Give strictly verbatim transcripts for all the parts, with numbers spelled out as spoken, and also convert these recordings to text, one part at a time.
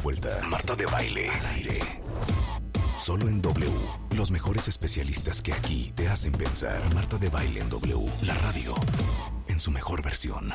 vuelta. Marta de Baile al aire. Solo en W. Los mejores especialistas que aquí te hacen pensar. Marta de Baile en W. La radio en su mejor versión.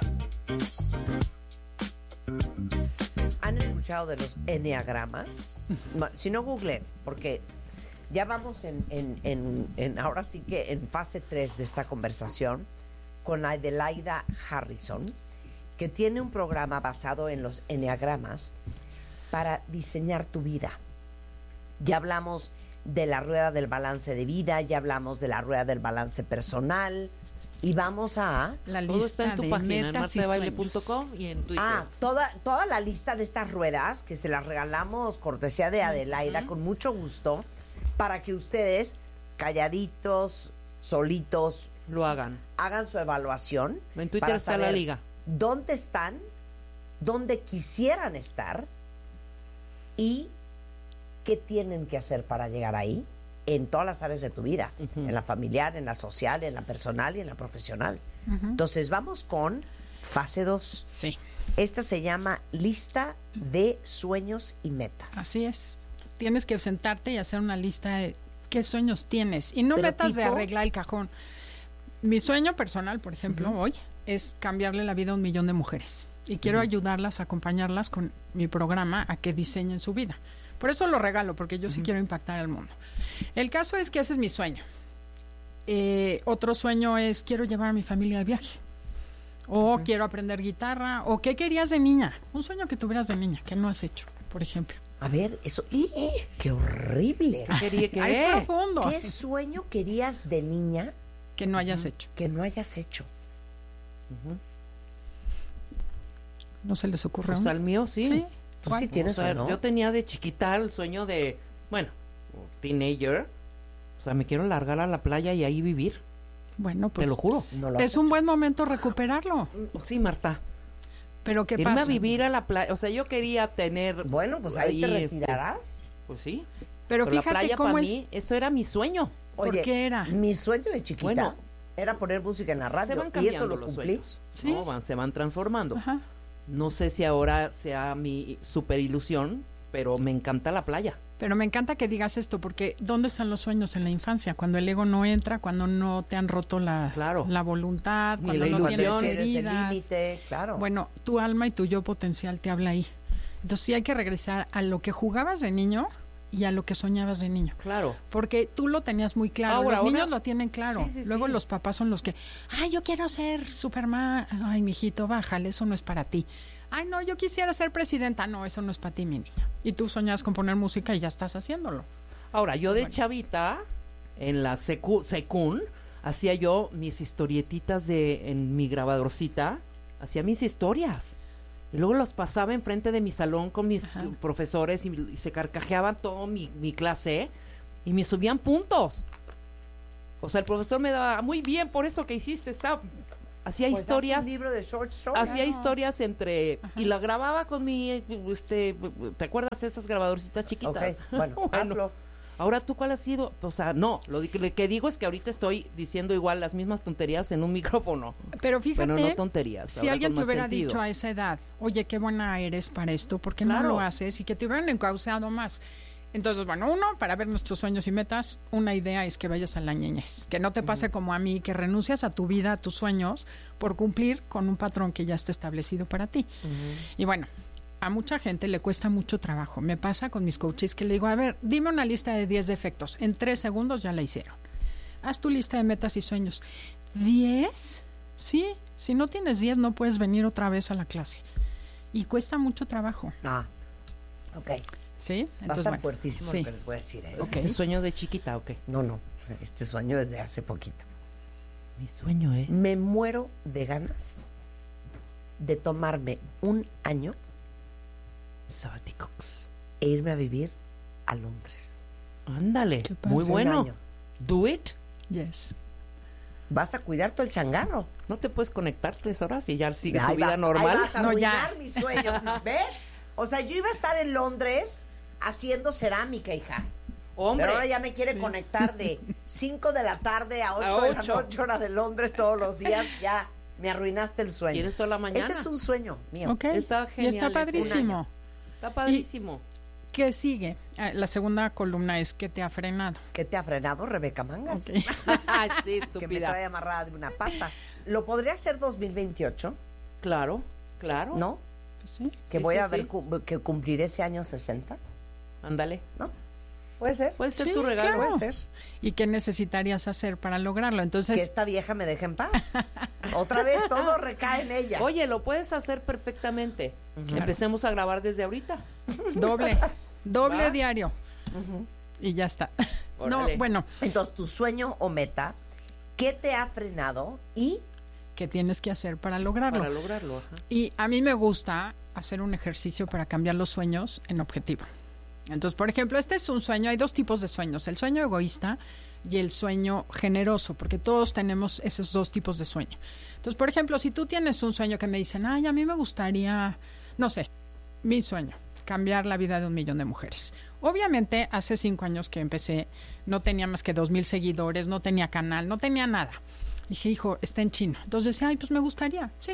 ¿Han escuchado de los enneagramas? Si no, googleen, porque ya vamos en, en, en, en ahora sí que en fase tres de esta conversación con Adelaida Harrison, que tiene un programa basado en los enneagramas para diseñar tu vida. Ya hablamos de la rueda del balance de vida, ya hablamos de la rueda del balance personal y vamos a... La Todo lista está en tu de página, en metas y marta de baile sueños. punto com y en Twitter. Ah, toda, toda la lista de estas ruedas que se las regalamos cortesía de Adelaida, uh-huh, con mucho gusto, para que ustedes, calladitos, solitos, lo hagan. Hagan su evaluación. En Twitter para está saber la liga. dónde están, dónde quisieran estar y qué tienen que hacer para llegar ahí en todas las áreas de tu vida, uh-huh, en la familiar, en la social, en la personal y en la profesional. Uh-huh. Entonces vamos con fase dos. Sí. Esta se llama lista de sueños y metas. Así es. Tienes que sentarte y hacer una lista de qué sueños tienes y no Pero metas tipo... de arreglar el cajón. Mi sueño personal, por ejemplo, uh-huh, hoy es cambiarle la vida a un millón de mujeres y quiero uh-huh, ayudarlas, acompañarlas con mi programa a que diseñen su vida. Por eso lo regalo, porque yo uh-huh, sí quiero impactar al mundo. El caso es que ese es mi sueño. Eh, otro sueño es quiero llevar a mi familia de viaje. O uh-huh, quiero aprender guitarra. O ¿qué querías de niña? Un sueño que tuvieras de niña, que no has hecho, por ejemplo. A ver, eso... ¡ih! ¡Qué horrible! ¿Qué quería que ah, es profundo. ¿Qué sueño querías de niña que no hayas uh-huh, hecho? Que no hayas hecho. Uh-huh. ¿No se les ocurre? Pues al mío sí. Sí. Pues sí tienes, o sea, ¿no? Yo tenía de chiquita el sueño de, bueno, teenager, o sea, me quiero largar a la playa y ahí vivir. Bueno, pues te lo juro. No lo es un buen momento recuperarlo. Sí, Marta. Pero ¿qué Irme pasa? a vivir a la playa, o sea, yo quería tener... Bueno, pues ahí, ahí te este, retirarás. Pues sí. Pero, Pero fíjate la playa cómo para es... mí, eso era mi sueño. ¿Por Oye, qué era? Mi sueño de chiquita Bueno, era poner música en la radio se van y cambiando eso lo los cumplí. sueños. ¿Sí? ¿No? Van, se van transformando. Ajá. No sé si ahora sea mi super ilusión, pero me encanta la playa. Pero me encanta que digas esto, porque ¿dónde están los sueños en la infancia? Cuando el ego no entra, cuando no te han roto la, claro, la voluntad, ni cuando la no ilusión, tienes eres el heridas. límite, claro. Bueno, tu alma y tu yo potencial te habla ahí. Entonces sí hay que regresar a lo que jugabas de niño y a lo que soñabas de niño. Claro. Porque tú lo tenías muy claro. Ahora, los ahora, niños lo tienen claro. Sí, sí, Luego sí. los papás son los que, ay, yo quiero ser Superman. Ay, mijito, bájale, eso no es para ti. Ay, no, yo quisiera ser presidenta. No, eso no es para ti, mi niña. Y tú soñabas con poner música y ya estás haciéndolo. Ahora, yo de Bueno. chavita, en la secu, secún, hacía yo mis historietitas de, en mi grabadorcita, hacía mis historias. Y luego los pasaba enfrente de mi salón con mis Ajá. profesores y, y se carcajeaban todo mi, mi clase y me subían puntos. O sea, el profesor me daba, muy bien por eso que hiciste, está... Hacía Pues historias, haz un libro de short stories. hacía historias entre... Ajá. Y la grababa con mi, este, ¿te acuerdas de esas grabadorcitas chiquitas? Ok, bueno, hazlo. Ahora, ¿tú cuál has sido? O sea, no, lo que, que digo es que ahorita estoy diciendo igual las mismas tonterías en un micrófono. Pero fíjate, Pero no tonterías. si ahora alguien con te más hubiera sentido. dicho a esa edad, oye, qué buena eres para esto, ¿por qué Claro. no lo haces? Y que te hubieran encauzado más. Entonces, bueno, uno, para ver nuestros sueños y metas, una idea es que vayas a la ñeñez. Que no te pase uh-huh. como a mí, que renuncias a tu vida, a tus sueños, por cumplir con un patrón que ya está establecido para ti. Uh-huh. Y bueno, a mucha gente le cuesta mucho trabajo. Me pasa con mis coaches que le digo, a ver, dime una lista de diez defectos. En tres segundos ya la hicieron. Haz tu lista de metas y sueños. ¿diez? Sí, si no tienes diez no puedes venir otra vez a la clase. Y cuesta mucho trabajo. Ah, ok. ¿Sí? Va Entonces, a estar bueno, fuertísimo sí. lo que les voy a decir. ¿eh? Okay. ¿Tu sueño de chiquita o qué? No, no, este sueño es de hace poquito. Mi sueño es... Me muero de ganas de tomarme un año Sabáticos. e irme a vivir a Londres. Ándale, Qué padre. muy bueno. Un año. Do it. Yes. Vas a cuidar todo el changarro. No te puedes conectar tres horas y ya sigue Ahí tu vida vas, normal. Ahí vas a No, arruinar ya. mi sueño. ¿Ves? O sea, yo iba a estar en Londres haciendo cerámica, hija. Hombre. Pero ahora ya me quiere sí. conectar de cinco de la tarde a ocho de la noche, hora de Londres todos los días. Ya me arruinaste el sueño. ¿Quieres toda la mañana? Ese es un sueño mío. Okay. Está genial. Y está padrísimo. Está padrísimo. ¿Qué sigue? Ah, la segunda columna es ¿qué te ha frenado? ¿Qué te ha frenado, Rebeca Mangas? Okay. Sí, Que me estúpida. trae amarrada de una pata. ¿Lo podría hacer dos mil veintiocho? Claro, claro. ¿No? Pues sí. Que Sí, voy sí, a ver sí. cu- que cumpliré ese año sesenta. Ándale. ¿No? Puede ser. Puede ser Sí, tu regalo. claro. Puede ser. ¿Y qué necesitarías hacer para lograrlo? Entonces, Que esta vieja me deje en paz. Otra vez todo recae en ella. Oye, lo puedes hacer perfectamente. Empecemos a grabar desde ahorita. doble, doble ¿Va? diario. Y ya está. No, Órale. bueno, Entonces, tu sueño o meta, ¿qué te ha frenado? Y ¿qué tienes que hacer para lograrlo? Para lograrlo, ajá. Y a mí me gusta hacer un ejercicio para cambiar los sueños en objetivo. Entonces, por ejemplo, este es un sueño, hay dos tipos de sueños, el sueño egoísta y el sueño generoso, porque todos tenemos esos dos tipos de sueño. Entonces, por ejemplo, si tú tienes un sueño que me dicen, ay, a mí me gustaría, no sé, mi sueño, cambiar la vida de un millón de mujeres. Obviamente, hace cinco años que empecé, no tenía más que dos mil seguidores, no tenía canal, no tenía nada. Dije, hijo, está en chino. Entonces decía, ay, pues me gustaría, sí.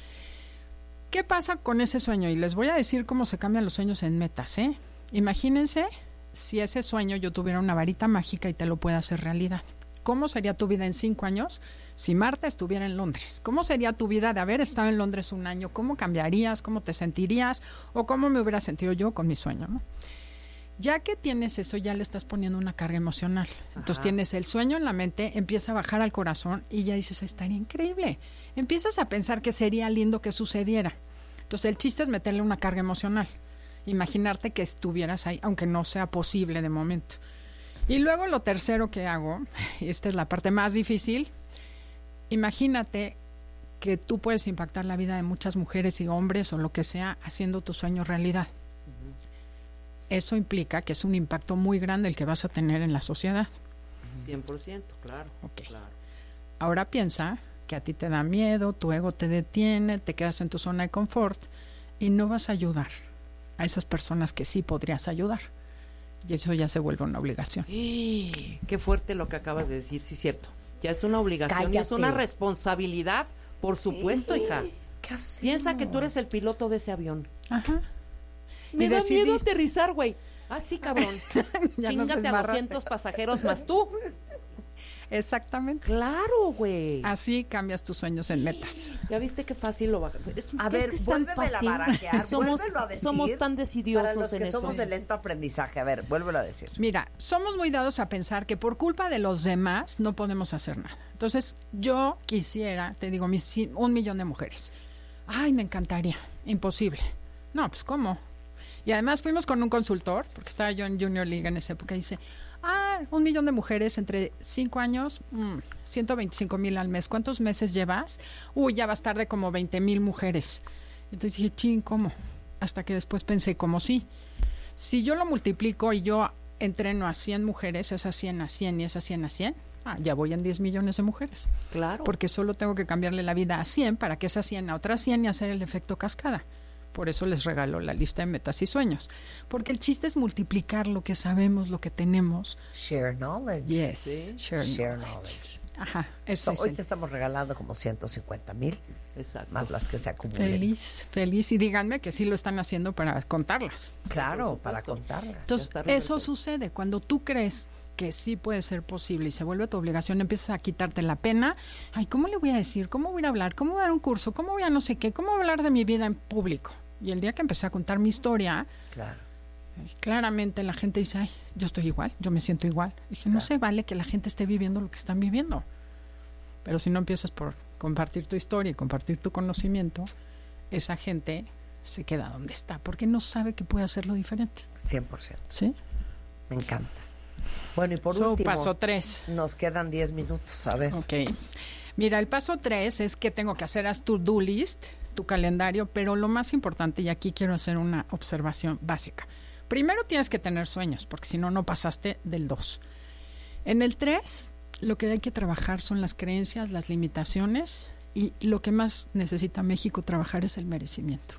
¿Qué pasa con ese sueño? Y les voy a decir cómo se cambian los sueños en metas, ¿eh? Imagínense si ese sueño yo tuviera una varita mágica y te lo pueda hacer realidad. ¿Cómo sería tu vida en cinco años si Marta estuviera en Londres? ¿Cómo sería tu vida de haber estado en Londres un año? ¿Cómo cambiarías? ¿Cómo te sentirías? ¿O cómo me hubiera sentido yo con mi sueño, ¿no? Ya que tienes eso, ya le estás poniendo una carga emocional. Entonces Ajá. tienes el sueño en la mente, empieza a bajar al corazón y ya dices, estaría increíble. Empiezas a pensar que sería lindo que sucediera. Entonces el chiste es meterle una carga emocional. Imaginarte que estuvieras ahí, aunque no sea posible de momento. Y luego lo tercero que hago, y esta es la parte más difícil, imagínate que tú puedes impactar la vida de muchas mujeres y hombres o lo que sea haciendo tu sueño realidad. Eso implica que es un impacto muy grande el que vas a tener en la sociedad. cien por ciento, claro. Ok. Claro. Ahora piensa que a ti te da miedo, tu ego te detiene, te quedas en tu zona de confort y no vas a ayudar a esas personas que sí podrías ayudar. Y eso ya se vuelve una obligación. ¡Eh! Qué fuerte lo que acabas de decir, sí, cierto. Ya es una obligación y es Cállate. una responsabilidad, por supuesto, hija. ¿Qué hacemos? Piensa que tú eres el piloto de ese avión. Ajá. Me Y da decidiste- miedo aterrizar, güey. Ah, sí, cabrón. Ya nos Chíngate a desbarraste. doscientos pasajeros más tú. Exactamente. Claro, güey. Así cambias tus sueños en metas. Ya viste qué fácil lo baja. Es, A que es ver, que es tan vuélvemela a fácil. barajear, somos, vuélvelo a decir. somos tan decidiosos Para los en que eso. somos de lento aprendizaje. A ver, vuélvelo a decir. Mira, somos muy dados a pensar que por culpa de los demás no podemos hacer nada. Entonces, yo quisiera, te digo, mis, ci- un millón de mujeres. Ay, me encantaría. Imposible. No, pues, ¿cómo? Y además fuimos con un consultor, porque estaba yo en Junior League en esa época, y dice, ah, un millón de mujeres entre cinco años, mm, ciento veinticinco mil al mes. ¿Cuántos meses llevas? Uy, ya vas tarde como veinte mil mujeres. Entonces dije, ching, ¿cómo? Hasta que después pensé, como sí. Si yo lo multiplico y yo entreno a cien mujeres, esas cien a cien y esas cien a cien, ah, ya voy en diez millones de mujeres. Claro. Porque solo tengo que cambiarle la vida a cien para que esas cien a otras cien y hacer el efecto cascada. Por eso les regalo la lista de metas y sueños. Porque el chiste es multiplicar lo que sabemos, lo que tenemos. Share knowledge. Yes, Sí. share Share knowledge. knowledge. Ajá, ese So, es hoy el- te estamos regalando como ciento cincuenta mil, Exacto. más las que se acumulen. Feliz, feliz. Y díganme que sí lo están haciendo para contarlas. Claro, Por para supuesto. contarlas. Entonces, está eso revertido. sucede. Cuando tú crees que sí puede ser posible y se vuelve tu obligación, empiezas a quitarte la pena. Ay, ¿cómo le voy a decir? ¿Cómo voy a hablar? ¿Cómo voy a dar un curso? ¿Cómo voy a no sé qué? ¿Cómo voy a hablar de mi vida en público? Y el día que empecé a contar mi historia, Claro. claramente la gente dice, ay, yo estoy igual, yo me siento igual. Dije, no Claro. se vale que la gente esté viviendo lo que están viviendo. Pero si no empiezas por compartir tu historia y compartir tu conocimiento, esa gente se queda donde está, porque no sabe que puede hacerlo diferente. cien por ciento. ¿Sí? Me encanta. Bueno, y por So, último, paso tres. nos quedan diez minutos. A ver. Ok. Mira, el paso tres es que tengo que hacer as tu do list, tu calendario, pero lo más importante, y aquí quiero hacer una observación básica. Primero tienes que tener sueños, porque si no, no pasaste del dos. En el tres, lo que hay que trabajar son las creencias, las limitaciones, y lo que más necesita México trabajar es el merecimiento.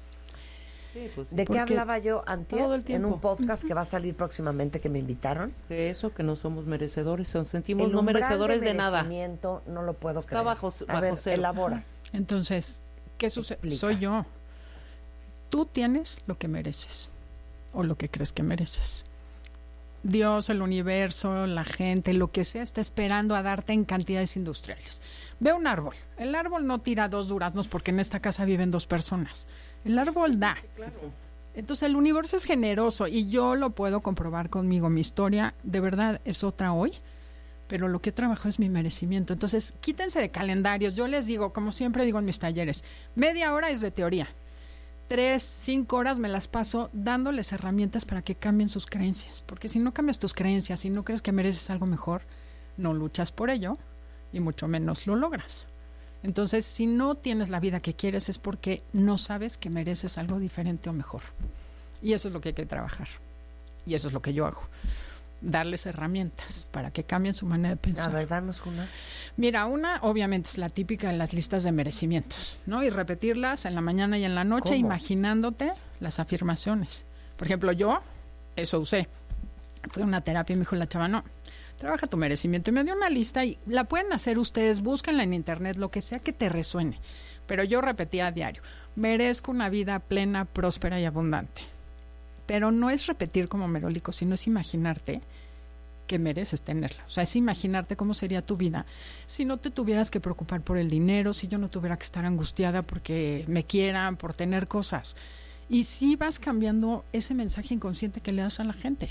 Sí, pues, ¿De qué Porque hablaba yo antes todo el en tiempo. un podcast que va a salir próximamente que me invitaron? de eso que no somos merecedores, nos sentimos El no umbral merecedores de, nada. merecimiento, no lo puedo creer. bajo- a bajo ver, cero. elabora. Entonces, ¿qué sucede? Explica. Soy yo. Tú tienes lo que mereces o lo que crees que mereces. Dios, el universo, la gente, lo que sea, está esperando a darte en cantidades industriales. Ve un árbol. El árbol no tira dos duraznos porque en esta casa viven dos personas. El árbol da. Entonces el universo es generoso y yo lo puedo comprobar conmigo. Mi historia de verdad es otra hoy, pero lo que he trabajado es mi merecimiento. Entonces quítense de calendarios. Yo les digo, como siempre digo en mis talleres, media hora es de teoría. Tres, cinco horas me las paso dándoles herramientas para que cambien sus creencias. Porque si no cambias tus creencias, si no crees que mereces algo mejor, no luchas por ello y mucho menos lo logras. Entonces, si no tienes la vida que quieres es porque no sabes que mereces algo diferente o mejor. Y eso es lo que hay que trabajar. Y eso es lo que yo hago. Darles herramientas para que cambien su manera de pensar. A ver, danos una. Mira, una obviamente es la típica de las listas de merecimientos, ¿no? Y repetirlas en la mañana y en la noche, ¿Cómo? Imaginándote las afirmaciones. Por ejemplo, yo eso usé. Fue una terapia y me dijo la chava, no, trabaja tu merecimiento. Y me dio una lista y la pueden hacer ustedes, búsquenla en internet, lo que sea que te resuene. Pero yo repetía a diario, merezco una vida plena, próspera y abundante. Pero no es repetir como merólico, sino es imaginarte que mereces tenerla. O sea, es imaginarte cómo sería tu vida si no te tuvieras que preocupar por el dinero, si yo no tuviera que estar angustiada porque me quieran, por tener cosas. Y si vas cambiando ese mensaje inconsciente que le das a la gente.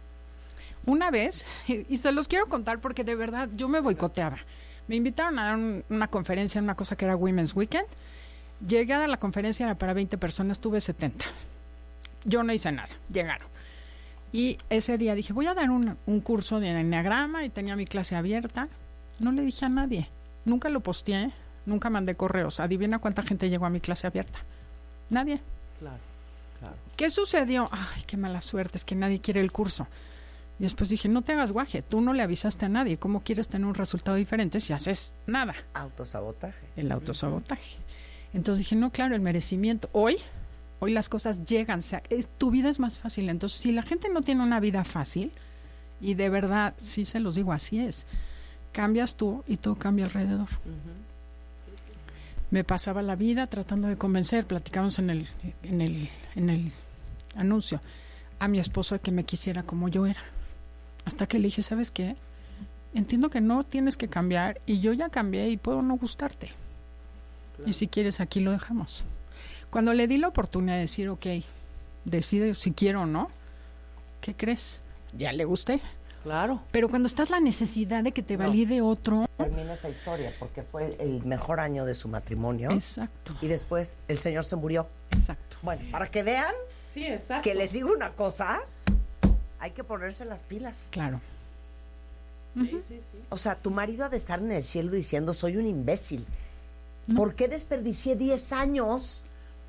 Una vez, y se los quiero contar porque de verdad yo me boicoteaba. Me invitaron a dar un, una conferencia en una cosa que era Women's Weekend. Llegué a la conferencia, era para veinte personas, tuve setenta. Yo no hice nada, llegaron. Y ese día dije, voy a dar un, un curso de enneagrama y tenía mi clase abierta. No le dije a nadie, nunca lo posteé, nunca mandé correos. Adivina cuánta gente llegó a mi clase abierta. Nadie. Claro, claro. ¿Qué sucedió? Ay, qué mala suerte, es que nadie quiere el curso. Y después dije, no te hagas guaje, tú no le avisaste a nadie. ¿Cómo quieres tener un resultado diferente si haces nada? Autosabotaje. El autosabotaje. Entonces dije, no, claro, el merecimiento. Hoy, hoy las cosas llegan, o sea, es, tu vida es más fácil. Entonces, si la gente no tiene una vida fácil, y de verdad, sí se los digo, así es, cambias tú y todo cambia alrededor. Uh-huh. Me pasaba la vida tratando de convencer, platicamos en el, en el, en el anuncio, a mi esposo de que me quisiera como yo era. Hasta que le dije, ¿sabes qué? Entiendo que no tienes que cambiar y yo ya cambié y puedo no gustarte. Claro. Y si quieres, aquí lo dejamos. Cuando le di la oportunidad de decir, ok, decide si quiero o no, ¿qué crees? Ya le gusté. Claro. Pero cuando estás la necesidad de que te valide no. otro... Termina esa historia porque fue el mejor año de su matrimonio. Exacto. Y después el señor se murió. Exacto. Bueno, para que vean sí, exacto. que les digo una cosa, hay que ponerse las pilas. Claro. Sí, uh-huh. sí, sí. O sea, tu marido ha de estar en el cielo diciendo, soy un imbécil. No. ¿Por qué desperdicié diez años?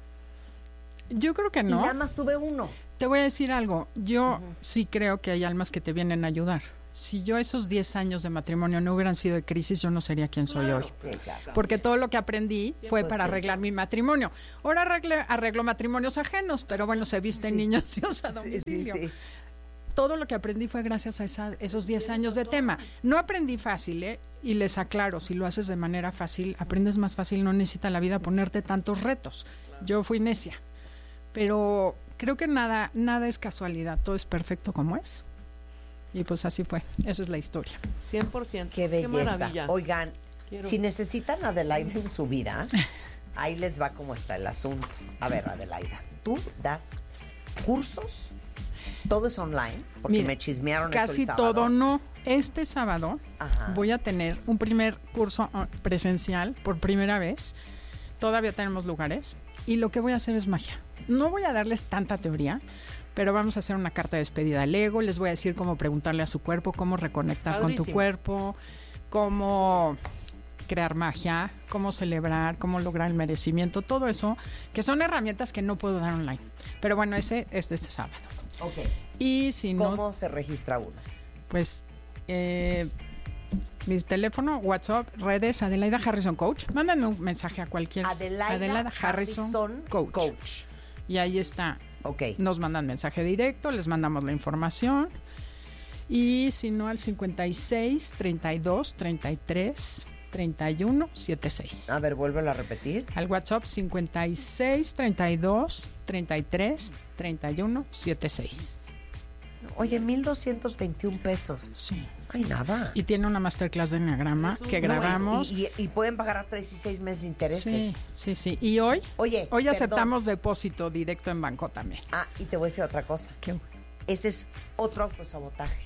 Yo creo que no. Y nada más tuve uno. Te voy a decir algo. Yo uh-huh. sí creo que hay almas que te vienen a ayudar. Si yo esos diez años de matrimonio no hubieran sido de crisis, yo no sería quien soy claro, hoy. Sí, claro. Porque todo lo que aprendí sí, fue pues para sí. arreglar mi matrimonio. Ahora arregle, arreglo matrimonios ajenos, pero bueno, se visten sí. niños Dios a domicilio. Sí, sí, sí. Todo lo que aprendí fue gracias a esa, esos diez años de tema. No aprendí fácil, ¿eh? Y les aclaro, si lo haces de manera fácil, aprendes más fácil, no necesita la vida ponerte tantos retos. Yo fui necia, pero creo que nada, nada es casualidad, todo es perfecto como es. Y pues así fue, esa es la historia. cien por ciento. Qué belleza. Qué maravilla. Oigan, Quiero. si necesitan a Adelaida en su vida, ahí les va cómo está el asunto. A ver, Adelaida, tú das cursos, todo es online, porque Mira, me chismearon eso casi el sábado. todo no. Este sábado Ajá. voy a tener un primer curso presencial por primera vez. Todavía tenemos lugares. Y lo que voy a hacer es magia. No voy a darles tanta teoría, pero vamos a hacer una carta de despedida al ego. Les voy a decir cómo preguntarle a su cuerpo, cómo reconectar Padrísimo. con tu cuerpo, cómo crear magia, cómo celebrar, cómo lograr el merecimiento, todo eso, que son herramientas que no puedo dar online. Pero bueno, ese es de este sábado. Ok. Y si no, ¿Cómo se registra uno? pues eh, mi teléfono, WhatsApp, redes, Adelaida Harrison Coach. Mándenme un mensaje a cualquier Adelaida, Adelaida Harrison, Harrison Coach. Coach. Y ahí está. Ok. Nos mandan mensaje directo, les mandamos la información. Y si no, al cincuenta y seis, treinta y dos, treinta y tres, treinta y uno setenta y seis. A ver, vuélvelo a repetir. Al WhatsApp cincuenta y seis, treinta y dos, treinta y tres, treinta y uno setenta y seis. Oye, mil doscientos veintiún pesos. Sí. Ay, nada. Y tiene una masterclass de Enneagrama que No, grabamos. y, y- y pueden pagar a tres y seis meses de intereses. Sí, sí, sí. Y hoy, Oye, hoy perdón. aceptamos depósito directo en banco también. Ah, y te voy a decir otra cosa. ¿Qué? Ese es otro autosabotaje.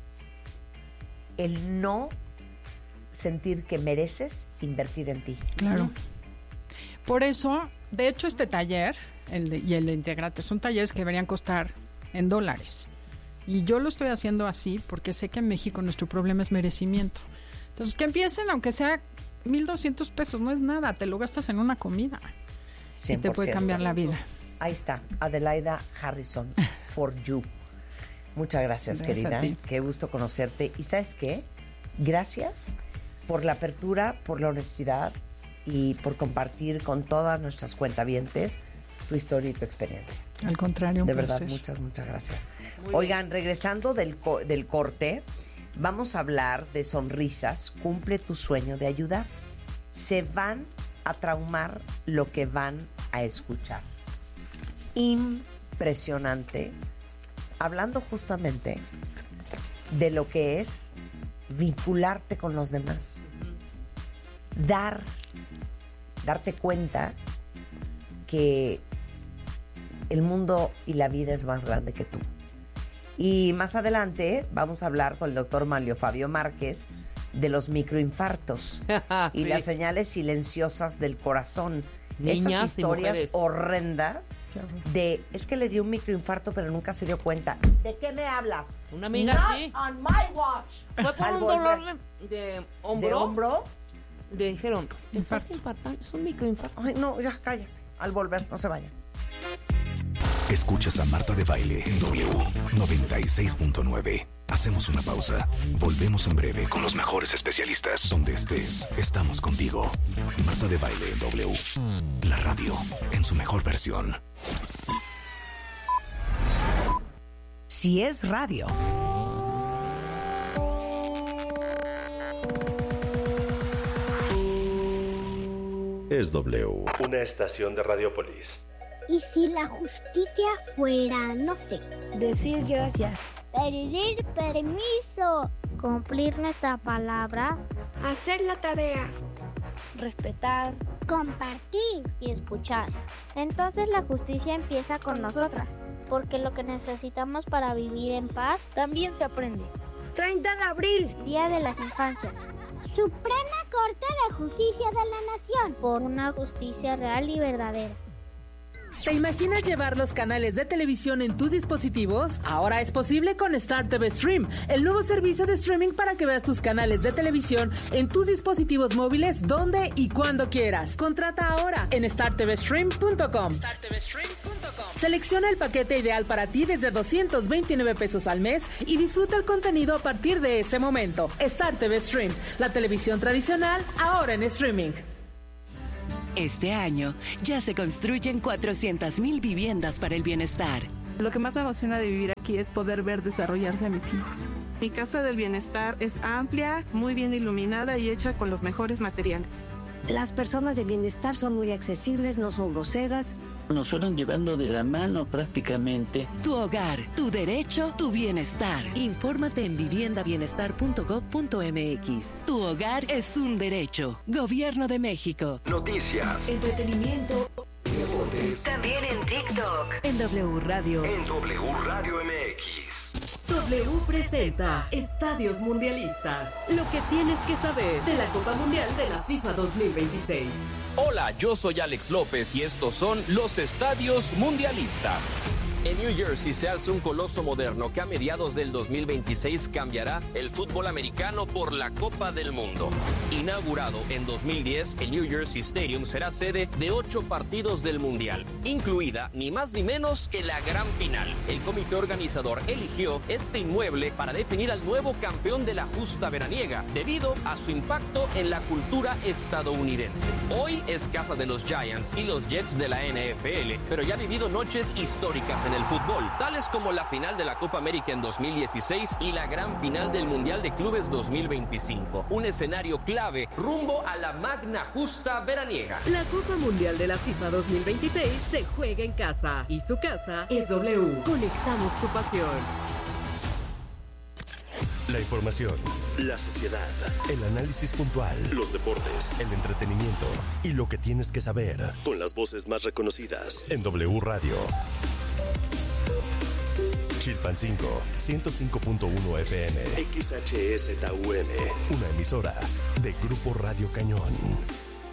El no sentir que mereces invertir en ti. Claro. Por eso, de hecho, este taller el de- y el de Integrate son talleres que deberían costar en dólares. Y yo lo estoy haciendo así porque sé que en México nuestro problema es merecimiento. Entonces, que empiecen, aunque sea mil doscientos pesos, no es nada, te lo gastas en una comida. Y te puede cambiar la vida. Ahí está, Adelaida Harrison, for you. Muchas gracias, Gracias querida. a ti. Qué gusto conocerte. ¿Y sabes qué? Gracias por la apertura, por la honestidad y por compartir con todas nuestras cuentavientes tu historia y tu experiencia. Al contrario, un De verdad, placer. muchas, muchas gracias. Oigan, regresando del, co- del corte, vamos a hablar de sonrisas. Cumple tu sueño de ayudar. Se van a traumar lo que van a escuchar. Impresionante. Hablando justamente de lo que es vincularte con los demás. Dar, darte cuenta que el mundo y la vida es más grande que tú. Y más adelante vamos a hablar con el doctor Manlio Fabio Márquez de los microinfartos y Sí. las señales silenciosas del corazón. Niñas Esas y historias mujeres. horrendas Qué horror. de es que le dio un microinfarto pero nunca se dio cuenta. ¿De qué me hablas? Una amiga Not sí. on my watch. Fue por Al un volver. dolor de, de hombro. ¿De hombro? Le dijeron, estás Infarto. infartando, es un microinfarto. Ay, no, ya cállate. Al volver, no se vayan. Escuchas a Marta de Baile en W noventa y seis punto nueve. Hacemos una pausa. Volvemos en breve con los mejores especialistas. Donde estés, estamos contigo. Marta de Baile en W. La radio en su mejor versión. Si es radio. Es W. Una estación de Radiopolis. ¿Y si la justicia fuera, no sé, decir gracias, pedir permiso, cumplir nuestra palabra, Hacer la tarea. respetar, compartir y escuchar? Entonces la justicia empieza con nosotras, porque lo que necesitamos para vivir en paz también se aprende. treinta de abril. Día de las Infancias. Suprema Corte de Justicia de la Nación. Por una justicia real y verdadera. ¿Te imaginas llevar los canales de televisión en tus dispositivos? Ahora es posible con Star T V Stream, el nuevo servicio de streaming para que veas tus canales de televisión en tus dispositivos móviles donde y cuando quieras. Contrata ahora en star t v stream punto com. star t v stream punto com. Selecciona el paquete ideal para ti desde doscientos veintinueve pesos al mes y disfruta el contenido a partir de ese momento. Star T V Stream, la televisión tradicional ahora en streaming. Este año ya se construyen cuatrocientas mil viviendas para el bienestar. Lo que más me emociona de vivir aquí es poder ver desarrollarse a mis hijos. Mi casa del bienestar es amplia, muy bien iluminada y hecha con los mejores materiales. Las personas de bienestar son muy accesibles, no son groseras. Nos fueron llevando de la mano prácticamente. Tu hogar, tu derecho, tu bienestar. Infórmate en vivienda bienestar punto gob punto m x. Tu hogar es un derecho. Gobierno de México. Noticias. Entretenimiento. Deportes. También en TikTok. En W Radio. En W Radio M X. W presenta Estadios Mundialistas. Lo que tienes que saber de la Copa Mundial de la FIFA dos mil veintiséis. Hola, yo soy Alex López y estos son los Estadios Mundialistas. En New Jersey se alza un coloso moderno que a mediados del dos mil veintiséis cambiará el fútbol americano por la Copa del Mundo. Inaugurado en dos mil diez, el New Jersey Stadium será sede de ocho partidos del Mundial, incluida ni más ni menos que la gran final. El comité organizador eligió este inmueble para definir al nuevo campeón de la justa veraniega, debido a su impacto en la cultura estadounidense. Hoy es casa de los Giants y los Jets de la N F L, pero ya ha vivido noches históricas en en el fútbol, tales como la final de la Copa América en dos mil dieciséis y la gran final del Mundial de Clubes dos mil veinticinco. Un escenario clave rumbo a la magna justa veraniega. La Copa Mundial de la FIFA dos mil veintiséis se juega en casa y su casa es W. Conectamos tu pasión. La información, la sociedad, el análisis puntual, los deportes, el entretenimiento y lo que tienes que saber con las voces más reconocidas en W Radio. Chilpancingo, ciento cinco punto uno F M, X H S T U M, una emisora de Grupo Radio Cañón.